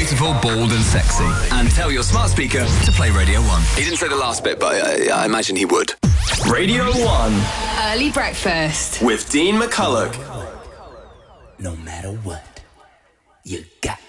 beautiful, bold and sexy. And tell your smart speaker to play Radio 1. He didn't say the last bit, but I imagine he would. Radio 1. Early breakfast. With Dean McCulloch. No matter what, you got